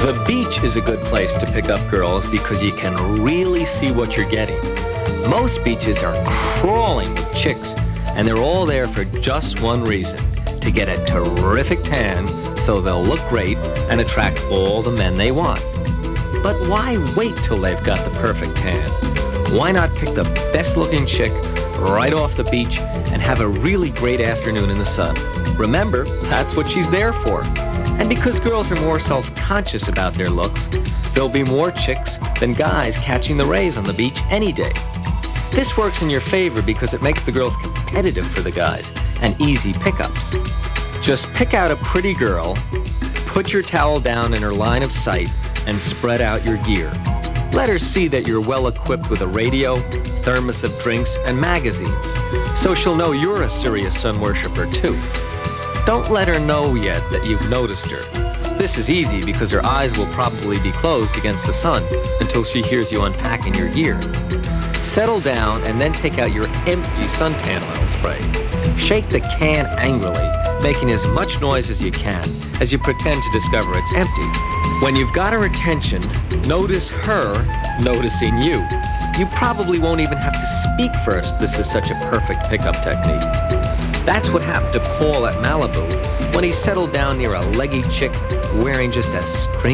The beach is a good place to pick up girls because you can really see what you're getting. Most beaches are crawling with chicks, and they're all there for just one reason, to get a terrific tan so they'll look great and attract all the men they want. But why wait till they've got the perfect tan? Why not pick the best-looking chick right off the beach and have a really great afternoon in the sun? Remember, that's what she's there for. And because girls are more self-conscious about their looks, there'll be more chicks than guys catching the rays on the beach any day. This works in your favor because it makes the girls competitive for the guys and easy pickups. Just pick out a pretty girl, put your towel down in her line of sight, and spread out your gear. Let her see that you're well equipped with a radio, thermos of drinks, and magazines, so she'll know you're a serious sun worshiper too. Don't let her know yet that you've noticed her. This is easy because her eyes will probably be closed against the sun until she hears you unpacking your gear. Settle down and then take out your empty suntan oil spray. Shake the can angrily, making as much noise as you can as you pretend to discover it's empty. When you've got her attention, notice her noticing you. You probably won't even have to speak first. This is such a perfect pickup technique. That's what happened to Paul at Malibu when he settled down near a leggy chick wearing just a string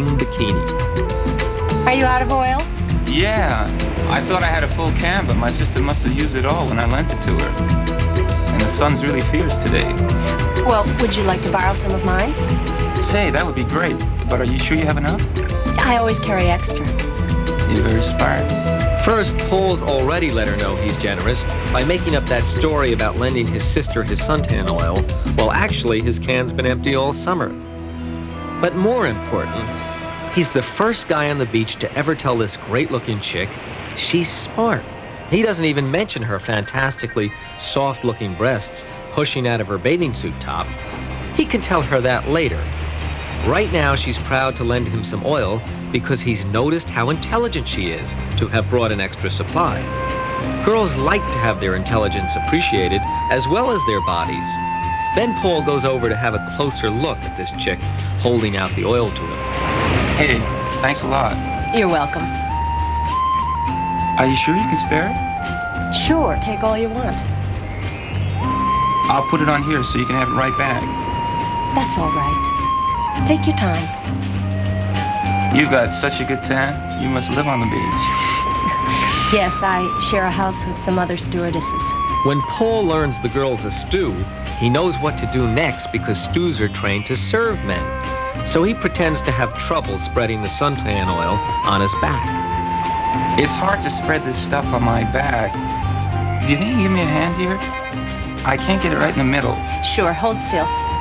bikini. Are you out of oil? Yeah, I thought I had a full can, but my sister must have used it all when I lent it to her. And the sun's really fierce today. Well, would you like to borrow some of mine? Say, that would be great, but are you sure you have enough? I always carry extra. You're very smart. First, Paul's already let her know he's generous by making up that story about lending his sister his suntan oil, while actually his can's been empty all summer. But more important, he's the first guy on the beach to ever tell this great-looking chick she's smart. He doesn't even mention her fantastically soft-looking breasts pushing out of her bathing suit top. He can tell her that later. Right now, she's proud to lend him some oil because he's noticed how intelligent she is to have brought an extra supply. Girls like to have their intelligence appreciated as well as their bodies. Then Paul goes over to have a closer look at this chick holding out the oil to him. Hey, thanks a lot. You're welcome. Are you sure you can spare it? Sure, take all you want. I'll put it on here so you can have it right back. That's all right. Take your time. You've got such a good tan, you must live on the beach. Yes, I share a house with some other stewardesses. When Paul learns the girl's a stew, he knows what to do next because stews are trained to serve men. So he pretends to have trouble spreading the suntan oil on his back. It's hard to spread this stuff on my back. Do you think you can give me a hand here? I can't get it right in the middle. Sure, hold still.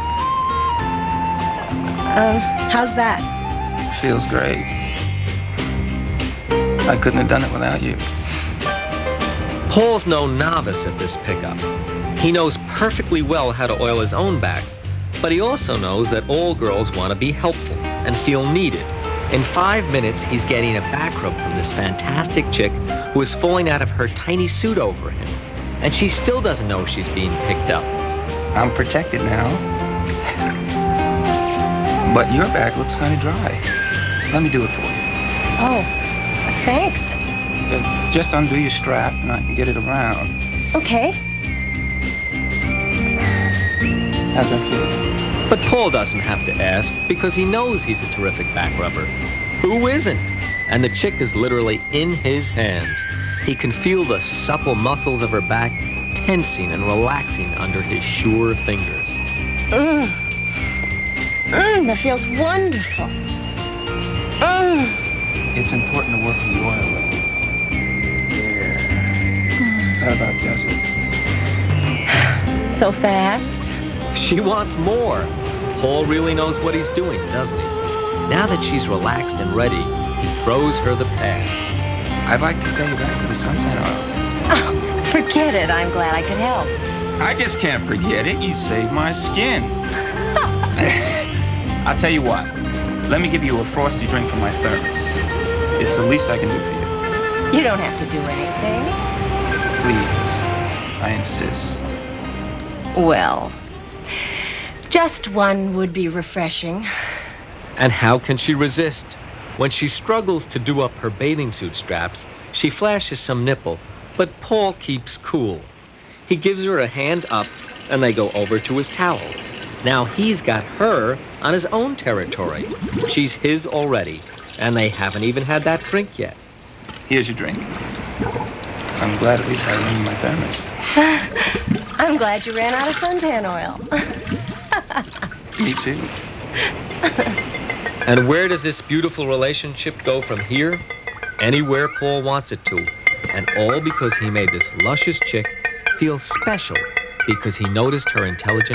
How's that? Feels great. I couldn't have done it without you. Paul's no novice at this pickup. He knows perfectly well how to oil his own back, but he also knows that all girls want to be helpful and feel needed. In 5 minutes, he's getting a back rub from this fantastic chick who is falling out of her tiny suit over him, and she still doesn't know she's being picked up. I'm protected now. But your back looks kind of dry. Let me do it for you. Oh, thanks. Just undo your strap and I can get it around. Okay. How's that feel? But Paul doesn't have to ask because he knows he's a terrific back rubber. Who isn't? And the chick is literally in his hands. He can feel the supple muscles of her back tensing and relaxing under his sure fingers. That feels wonderful. It's important to work with the oil, though. There. That about does it. So fast. She wants more. Paul really knows what he's doing, doesn't he? Now that she's relaxed and ready, he throws her the pass. I'd like to pay you back for the suntan oil. Oh, forget it. I'm glad I could help. I just can't forget it. You saved my skin. I'll tell you what. Let me give you a frosty drink from my thermos. It's the least I can do for you. You don't have to do anything. Please. I insist. Well, just one would be refreshing. And how can she resist? When she struggles to do up her bathing suit straps, she flashes some nipple, but Paul keeps cool. He gives her a hand up, and they go over to his towel. Now he's got her on his own territory. She's his already, and they haven't even had that drink yet. Here's your drink. I'm glad at least I remember my thermos. I'm glad you ran out of suntan oil. Me too. And where does this beautiful relationship go from here? Anywhere Paul wants it to. And all because he made this luscious chick feel special because he noticed her intelligent